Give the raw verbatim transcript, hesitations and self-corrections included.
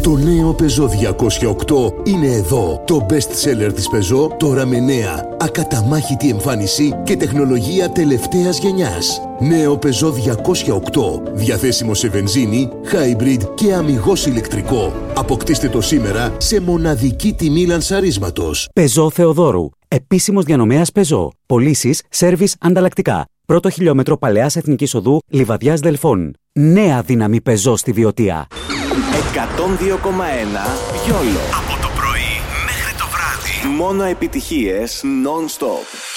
Το νέο Peugeot διακόσια οκτώ είναι εδώ. Το best seller της Peugeot, τώρα με νέα, ακαταμάχητη εμφάνιση και τεχνολογία τελευταίας γενιάς. Νέο Peugeot διακόσια οκτώ, διαθέσιμο σε βενζίνη, hybrid και αμιγώς ηλεκτρικό. Αποκτήστε το σήμερα σε μοναδική τιμή λανσαρίσματος. Peugeot Θεοδόρου. Επίσημος διανομέας Peugeot. Πωλήσεις, σέρβις, ανταλλακτικά. Πρώτο χιλιόμετρο Παλαιάς Εθνικής Οδού, Λιβαδιάς Δελφών. Νέα δύναμη Peugeot στη Βιωτία. εκατόν δύο κόμμα ένα Γιόλο. Από το πρωί μέχρι το βράδυ. Μόνο επιτυχίες non-stop.